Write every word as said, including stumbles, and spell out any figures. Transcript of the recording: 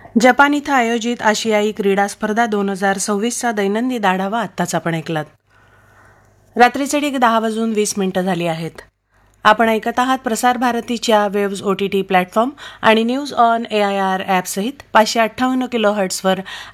Japan इथं आयोजित आशियाई क्रीडा स्पर्धा दोन हजार सव्वीसचा दैनंदिन आढावा आत्ताच आपण ऐकलात. रात्रीचे ठीक दहा वाजून वीस मिनिटं झाली आहेत. आपण ऐकत आहात प्रसार भारतीच्या waves O T T platform आणि news on A I R ॲपसहित पाचशे अठ्ठावन्न किलो हर्ट्सवर